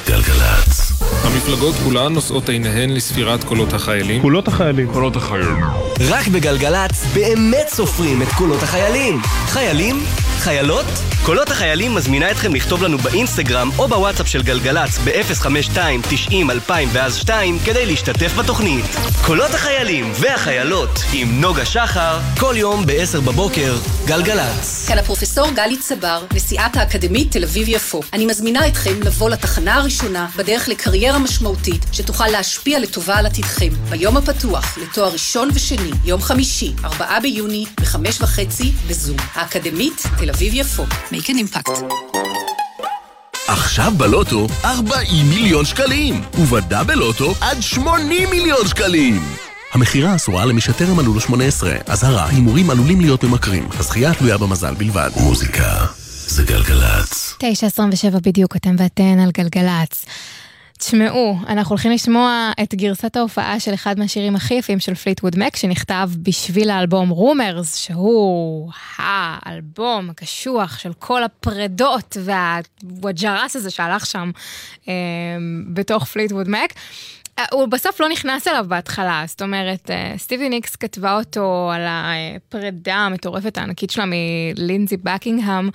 גלגלצ. המפלגות כולן נושאות עיניהן לספירת קולות החיילים. קולות החיילים. קולות החיילים. רק בגלגלצ באמת סופרים את קולות החיילים. חיילים? חיילות? קולות החיילים מזמינה אתכם לכתוב לנו באינסטגרם או בוואטסאפ של גלגלצ ב-052-90-2002 כדי להשתתף בתוכנית. קולות החיילים והחיילות עם נוגה שחר, כל יום ב-10 בבוקר, גלגלצ. כאן הפרופסור גלי צבר, נשיאת האקדמית תל אביב יפו. אני מזמינה אתכם לבוא לתחנה הראשונה בדרך לקריירה משמעותית שתוכל להשפיע לטובה על עתידכם. ביום הפתוח לתואר ראשון ושני, יום חמישי, 4 ביוני, ב-5:30 בזום. האקדמית תל אביב יפו. Make an impact. עכשיו בלוטו 40 מיליון שקלים, ובדאבל לוטו עד 80 מיליון שקלים. המחירה אסורה למי שטרם מלאו לו 18. אזהרה, הימורים עלולים להיות ממכרים. הזכייה תלויה במזל בלבד. מוזיקה זה גלגלצ. 9:27 בדיוק, אתם ואתן על גלגלצ. תשמעו, אנחנו הולכים לשמוע את גרסת ההופעה של אחד מהשירים הכי יפים של פליטווד מק, שנכתב בשביל האלבום רומרס, שהוא האלבום הקשוח של כל הפרדות והווג'רס הזה שהלך שם בתוך פליטווד מק. הוא בסוף לא נכנס אליו בהתחלה, זאת אומרת, סטיבי ניקס כתבה אותו על הפרדה המטורפת הענקית שלה מלינזי בקינגהאם,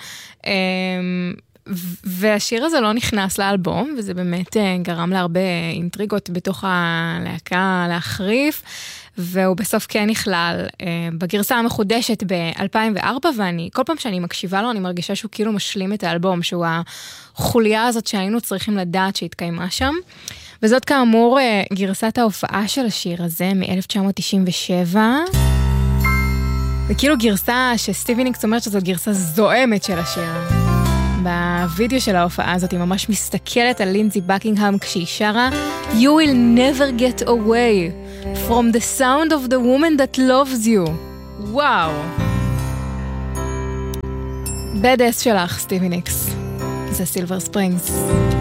והשיר הזה לא נכנס לאלבום, וזה באמת גרם להרבה אינטריגות בתוך הלהקה להחריף, והוא בסוף כן נכלל בגרסה המחודשת ב-2004, ואני, כל פעם שאני מקשיבה לו, אני מרגישה שהוא כאילו משלים את האלבום, שהוא החוליה הזאת שהיינו צריכים לדעת שהתקיימה שם. וזאת כאמור גרסת ההופעה של השיר הזה מ-1997. וכאילו גרסה שסטיבי ניקס אומרת שזאת גרסה זועמת של השיר. בווידאו של ההופעה הזאת היא ממש מסתכלת על לינזי בקינגהאם כשהיא שרה You will never get away from the sound of the woman that loves you. וואו. בדס שלך, סטיבי ניקס. זה סילבר ספרינגס.